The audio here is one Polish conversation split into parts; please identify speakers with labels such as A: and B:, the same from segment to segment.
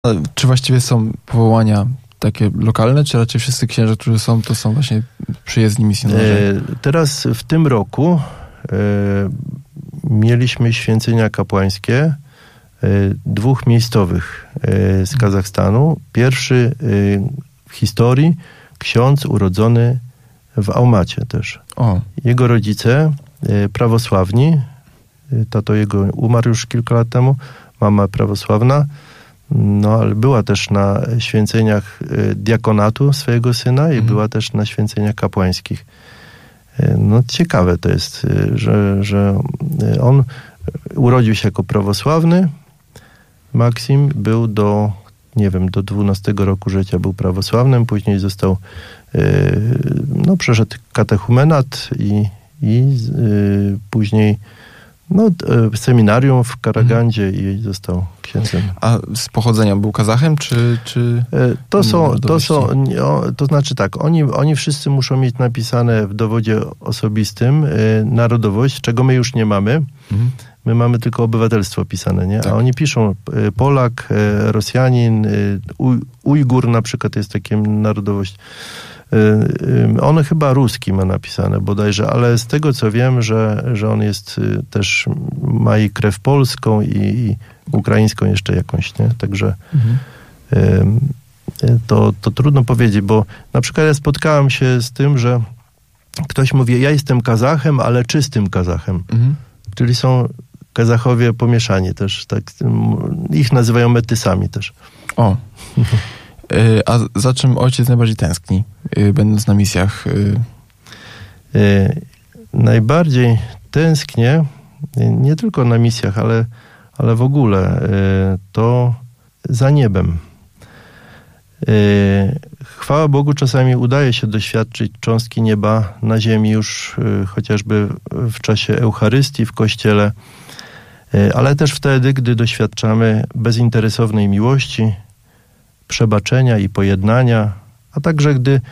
A: Czy właściwie są powołania takie lokalne, czy raczej wszyscy księża, którzy są, to są właśnie przyjezdni misjonarze?
B: Teraz w tym roku mieliśmy święcenia kapłańskie 2 miejscowych z Kazachstanu. Pierwszy w historii ksiądz urodzony w Almacie też. Jego rodzice prawosławni, tato jego umarł już kilka lat temu, mama prawosławna, no ale była też na święceniach diakonatu swojego syna i była też na święceniach kapłańskich. No ciekawe to jest, że on urodził się jako prawosławny. Maksim był do 12 roku życia był prawosławnym, później został, przeszedł katechumenat i później seminarium w Karagandzie i został księdzem.
A: A z pochodzenia był Kazachem, czy
B: to znaczy tak, oni wszyscy muszą mieć napisane w dowodzie osobistym narodowość, czego my już nie mamy. My mamy tylko obywatelstwo pisane, nie?
A: Tak.
B: A oni piszą Polak, Rosjanin, Ujgur na przykład jest taka narodowość. On chyba ruski ma napisane bodajże, ale z tego co wiem, że on jest też, ma i krew polską i ukraińską jeszcze jakąś, nie? Także to trudno powiedzieć, bo na przykład ja spotkałem się z tym, że ktoś mówi, ja jestem Kazachem, ale czystym Kazachem. Czyli są Kazachowie pomieszani też, tak, ich nazywają metysami też.
A: A za czym ojciec najbardziej tęskni, będąc na misjach?
B: Najbardziej tęsknię, nie tylko na misjach, ale w ogóle, to za niebem. Chwała Bogu, czasami udaje się doświadczyć cząstki nieba na ziemi już chociażby w czasie Eucharystii w Kościele, ale też wtedy, gdy doświadczamy bezinteresownej miłości, przebaczenia i pojednania, a także gdy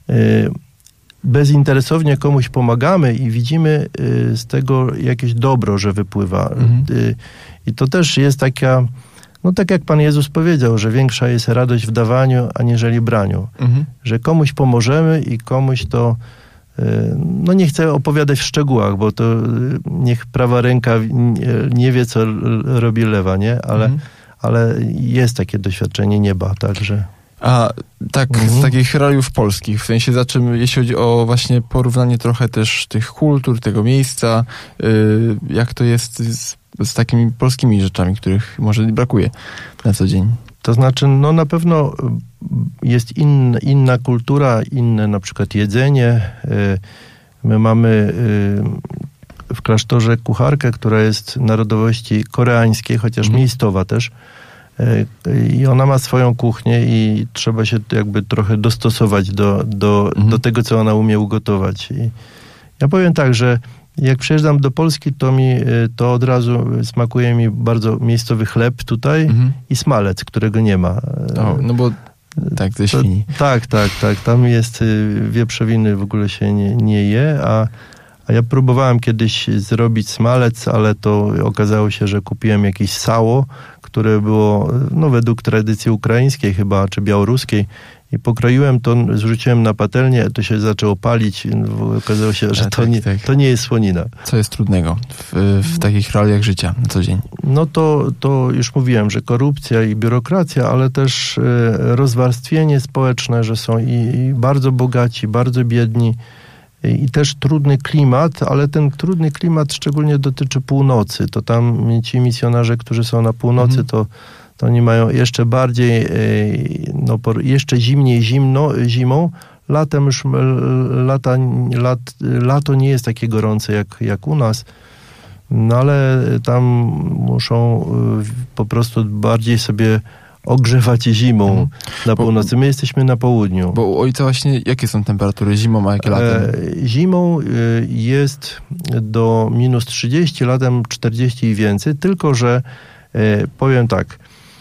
B: bezinteresownie komuś pomagamy i widzimy z tego jakieś dobro, że wypływa. I to też jest taka, tak jak Pan Jezus powiedział, że większa jest radość w dawaniu, aniżeli braniu. Że komuś pomożemy i komuś to, nie chcę opowiadać w szczegółach, bo to niech prawa ręka nie wie, co robi lewa, nie? Ale jest takie doświadczenie nieba, także...
A: A tak, z takich realiów polskich, w sensie za czym, jeśli chodzi o właśnie porównanie trochę też tych kultur, tego miejsca, jak to jest z takimi polskimi rzeczami, których może brakuje na co dzień?
B: To znaczy, na pewno jest inna kultura, inne na przykład jedzenie. My mamy w klasztorze kucharkę, która jest narodowości koreańskiej, chociaż miejscowa też. I ona ma swoją kuchnię i trzeba się jakby trochę dostosować do tego, co ona umie ugotować. I ja powiem tak, że jak przyjeżdżam do Polski, to od razu smakuje mi bardzo miejscowy chleb tutaj i smalec, którego nie ma.
A: Bo tak, ze świni.
B: Tak. Tam jest wieprzowiny, w ogóle się nie je, a ja próbowałem kiedyś zrobić smalec, ale to okazało się, że kupiłem jakieś sało, które było według tradycji ukraińskiej chyba, czy białoruskiej, i pokroiłem to, zrzuciłem na patelnię, to się zaczęło palić, okazało się, że to nie jest słonina.
A: Co jest trudnego w takich realiach życia na co dzień?
B: To już mówiłem, że korupcja i biurokracja, ale też rozwarstwienie społeczne, że są i bardzo bogaci, bardzo biedni, i też trudny klimat, ale ten trudny klimat szczególnie dotyczy północy. To tam ci misjonarze, którzy są na północy, to oni mają jeszcze bardziej, jeszcze zimniej zimą. Latem już lato nie jest takie gorące jak u nas, ale tam muszą po prostu bardziej sobie ogrzewać zimą na północy. My jesteśmy na południu.
A: Bo u ojca właśnie jakie są temperatury zimą, a jakie latem?
B: Zimą jest do -30, latem 40 i więcej, tylko że powiem tak,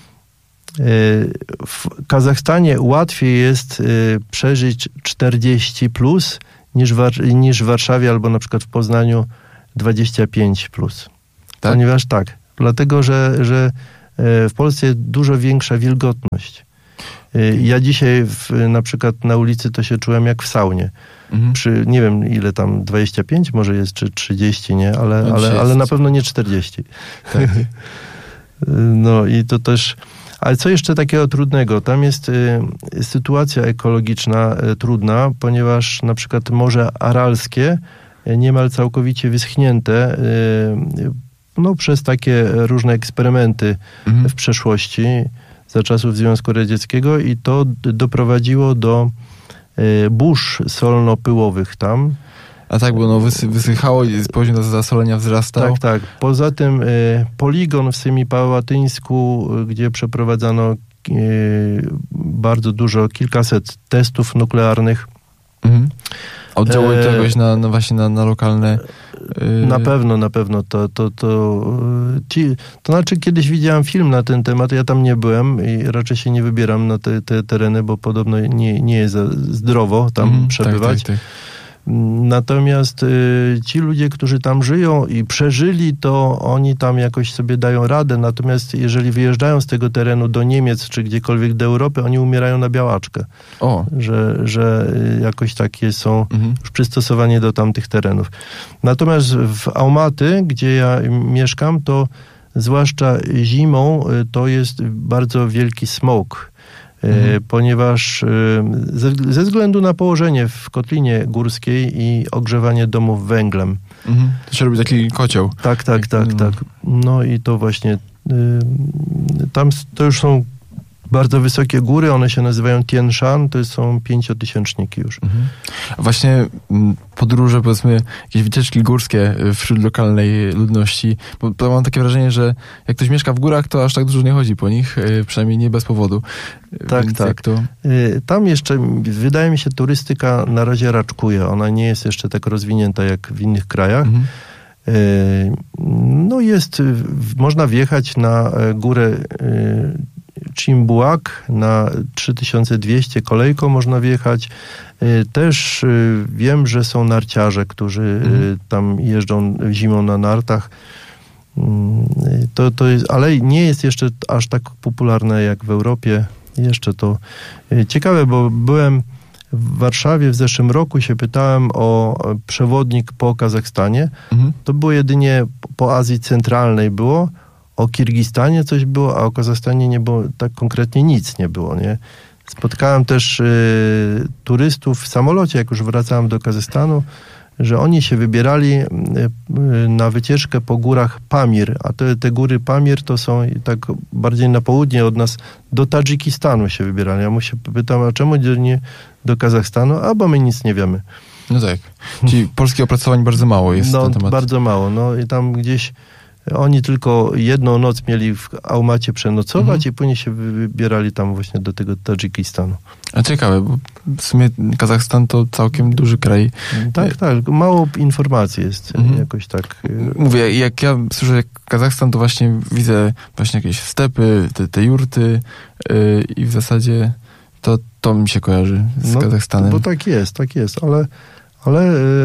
B: w Kazachstanie łatwiej jest przeżyć 40+ niż w Warszawie albo na przykład w Poznaniu 25+.
A: Tak?
B: Ponieważ dlatego, że w Polsce jest dużo większa wilgotność. Ja dzisiaj na przykład na ulicy to się czułem jak w saunie. Przy, nie wiem ile tam, 25 może jest, czy 30, nie? Ale na pewno nie 40. Tak. No i to też... Ale co jeszcze takiego trudnego? Tam jest sytuacja ekologiczna trudna, ponieważ na przykład Morze Aralskie niemal całkowicie wyschnięte przez takie różne eksperymenty w przeszłości za czasów Związku Radzieckiego i to doprowadziło do burz solno-pyłowych tam.
A: A tak, bo wysychało i poziom zasolenia wzrastał.
B: Tak. Poza tym poligon w Semipalatyńsku, gdzie przeprowadzano bardzo dużo, kilkaset testów nuklearnych.
A: Oddziałuje to jakoś właśnie na lokalne...
B: Na pewno. To znaczy, kiedyś widziałem film na ten temat, ja tam nie byłem i raczej się nie wybieram na te tereny, bo podobno nie jest zdrowo tam przebywać. Tak. Natomiast ci ludzie, którzy tam żyją i przeżyli, to oni tam jakoś sobie dają radę. Natomiast jeżeli wyjeżdżają z tego terenu do Niemiec czy gdziekolwiek do Europy, oni umierają na białaczkę. Że jakoś takie są już przystosowani do tamtych terenów. Natomiast w Almaty, gdzie ja mieszkam, to zwłaszcza zimą to jest bardzo wielki smog. Ponieważ ze względu na położenie w kotlinie górskiej i ogrzewanie domów węglem.
A: To się robi taki kocioł.
B: Tak. No i to właśnie tam to już są bardzo wysokie góry, one się nazywają Tien Shan, to są 5-tysięczniki już.
A: Właśnie podróże, powiedzmy, jakieś wycieczki górskie wśród lokalnej ludności, bo mam takie wrażenie, że jak ktoś mieszka w górach, to aż tak dużo nie chodzi po nich, przynajmniej nie bez powodu.
B: Tak. Tam jeszcze, wydaje mi się, turystyka na razie raczkuje. Ona nie jest jeszcze tak rozwinięta jak w innych krajach. No można wjechać na górę Chimbuak na 3200 kolejką można wjechać. Też wiem, że są narciarze, którzy tam jeżdżą zimą na nartach. To jest, ale nie jest jeszcze aż tak popularne jak w Europie. Jeszcze to ciekawe, bo byłem w Warszawie w zeszłym roku, się pytałem o przewodnik po Kazachstanie. To było jedynie po Azji Centralnej było. O Kirgistanie coś było, a o Kazachstanie nie było, tak konkretnie nic nie było, nie? Spotkałem też turystów w samolocie, jak już wracałem do Kazachstanu, że oni się wybierali na wycieczkę po górach Pamir, a te góry Pamir to są tak bardziej na południe od nas, do Tadżykistanu się wybierali. Ja mu się pytam, a czemu nie do Kazachstanu? Bo my nic nie wiemy.
A: No tak. Czyli polskich opracowań bardzo mało jest na ten temat.
B: Bardzo mało. No i tam gdzieś oni tylko jedną noc mieli w Almacie przenocować i później się wybierali tam właśnie do tego Tadżykistanu.
A: A ciekawe, bo w sumie Kazachstan to całkiem duży kraj.
B: Tak. Mało informacji jest jakoś tak.
A: Mówię, jak ja słyszę Kazachstan, to właśnie widzę właśnie jakieś stepy, te jurty i w zasadzie to mi się kojarzy z Kazachstanem.
B: Bo tak jest, ale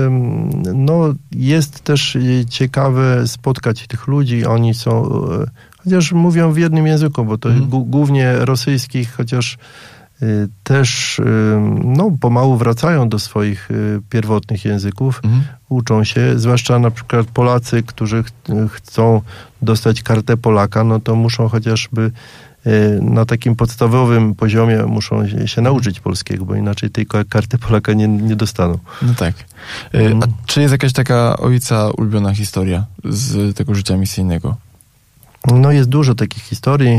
B: jest też ciekawe spotkać tych ludzi. Oni są, chociaż mówią w jednym języku, bo to głównie rosyjskich, chociaż też pomału wracają do swoich pierwotnych języków, uczą się, zwłaszcza na przykład Polacy, którzy chcą dostać kartę Polaka, no to muszą chociażby na takim podstawowym poziomie muszą się nauczyć polskiego, bo inaczej tej karty Polaka nie dostaną.
A: No tak. A czy jest jakaś taka ojca ulubiona historia z tego życia misyjnego?
B: No jest dużo takich historii.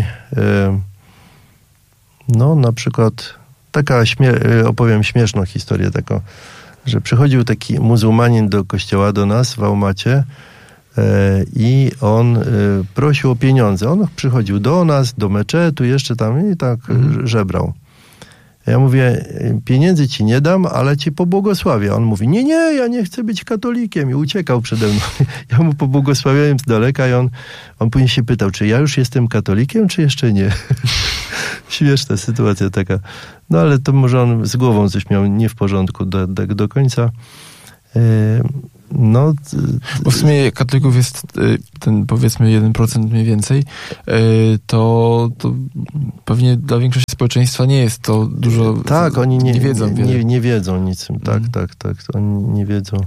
B: Na przykład opowiem śmieszną historię taką, że przychodził taki muzułmanin do kościoła do nas w Almacie i on prosił o pieniądze. On przychodził do nas, do meczetu, jeszcze tam i tak żebrał. Ja mówię, pieniędzy ci nie dam, ale ci pobłogosławię. On mówi, nie, ja nie chcę być katolikiem i uciekał przede mną. Ja mu pobłogosławiałem z daleka i on później się pytał, czy ja już jestem katolikiem, czy jeszcze nie. Śmieszna sytuacja taka. No ale to może on z głową coś miał nie w porządku do końca. No,
A: bo w sumie katolików jest ten, powiedzmy, 1% mniej więcej, to pewnie dla większości społeczeństwa nie jest to dużo.
B: Tak, oni nie wiedzą
A: wiele.
B: Nie wiedzą nic. Tak. Oni nie wiedzą,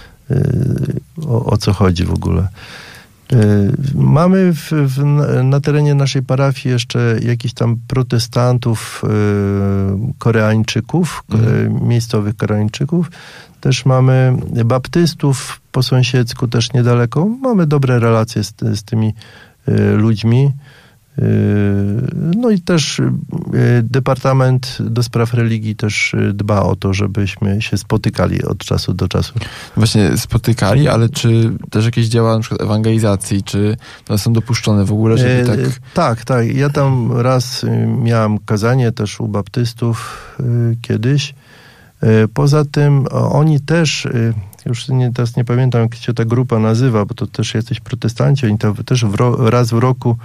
B: o co chodzi w ogóle. Mamy na terenie naszej parafii jeszcze jakichś tam protestantów, Koreańczyków, miejscowych Koreańczyków. Też mamy baptystów po sąsiedzku, też niedaleko. Mamy dobre relacje z tymi ludźmi. No i też Departament do Spraw Religii też dba o to, żebyśmy się spotykali od czasu do czasu.
A: Właśnie spotykali, ale czy też jakieś działa na przykład ewangelizacji, czy one są dopuszczone w ogóle, żeby tak...
B: Tak. Ja tam raz miałem kazanie też u baptystów kiedyś. Poza tym oni też, już teraz nie pamiętam, jak się ta grupa nazywa, bo to też jacyś protestanci, oni to też raz w roku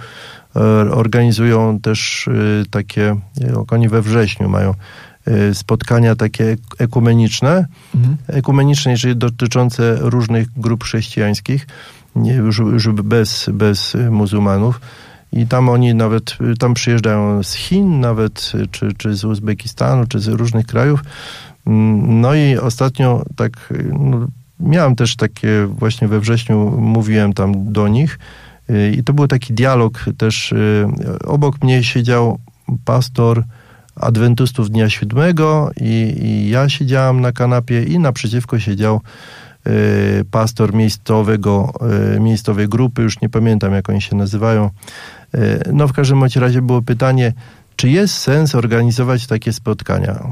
B: organizują też takie, oni we wrześniu mają spotkania takie ekumeniczne, czyli dotyczące różnych grup chrześcijańskich, już bez muzułmanów. I tam oni nawet, tam przyjeżdżają z Chin nawet, czy z Uzbekistanu, czy z różnych krajów. No i ostatnio tak, miałem też takie, właśnie we wrześniu mówiłem tam do nich i to był taki dialog też. Obok mnie siedział pastor adwentystów Dnia Siódmego i ja siedziałam na kanapie i naprzeciwko siedział pastor miejscowej grupy, już nie pamiętam, jak oni się nazywają. No w każdym razie było pytanie, czy jest sens organizować takie spotkania?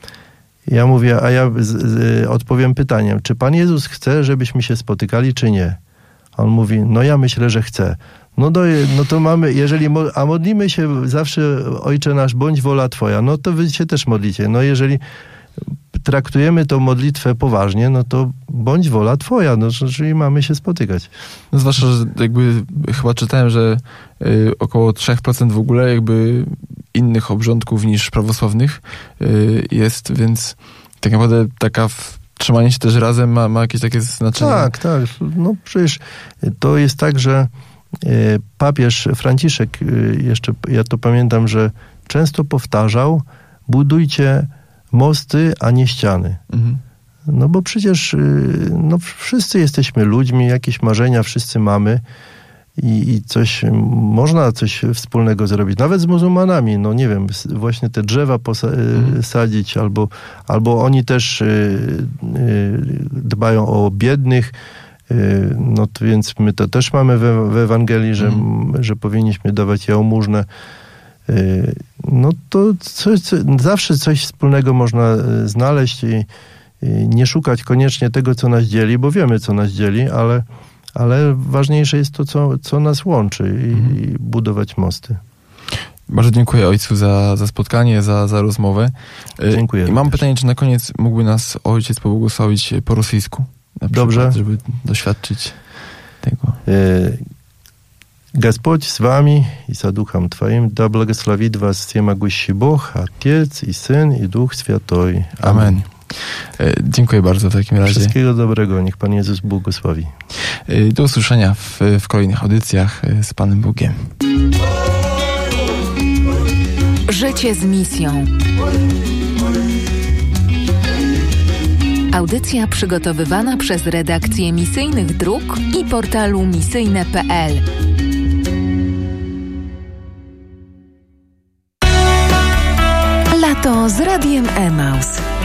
B: Ja mówię, a ja odpowiem pytaniem, czy Pan Jezus chce, żebyśmy się spotykali, czy nie? On mówi, no ja myślę, że chce. No to mamy, a modlimy się zawsze, Ojcze nasz, bądź wola Twoja, no to wy się też modlicie. No jeżeli traktujemy tą modlitwę poważnie, no to bądź wola Twoja, no czyli mamy się spotykać.
A: No zwłaszcza, że jakby chyba czytałem, że około 3% w ogóle jakby innych obrządków niż prawosławnych jest, więc tak naprawdę trzymanie się też razem ma jakieś takie znaczenie.
B: Tak. No przecież to jest tak, że papież Franciszek, jeszcze ja to pamiętam, że często powtarzał, budujcie mosty, a nie ściany. No bo przecież wszyscy jesteśmy ludźmi, jakieś marzenia wszyscy mamy i można coś wspólnego zrobić. Nawet z muzułmanami, no nie wiem, właśnie te drzewa sadzić, albo oni też dbają o biednych, no to więc my to też mamy w Ewangelii, że powinniśmy dawać jałmużnę. No to zawsze coś wspólnego można znaleźć i nie szukać koniecznie tego, co nas dzieli, bo wiemy, co nas dzieli, ale ważniejsze jest to, co nas łączy i budować mosty.
A: Bardzo dziękuję ojcu za spotkanie, za rozmowę.
B: Dziękuję.
A: I mam pytanie, czy na koniec mógłby nas ojciec pobłogosławić po rosyjsku?
B: Dobrze.
A: Żeby doświadczyć tego.
B: Господь с вами и со Духом Твоим, да благословит вас всемогущий Бог, Отец и Сын и Duch Święty.
A: Amen. Dziękuję bardzo w takim razie.
B: Wszystkiego dobrego, niech Pan Jezus błogosławi.
A: Do usłyszenia w kolejnych audycjach z Panem Bogiem.
C: Życie z misją. Audycja przygotowywana przez redakcję Misyjnych Dróg i portalu misyjne.pl. Lato z Radiem Emaus.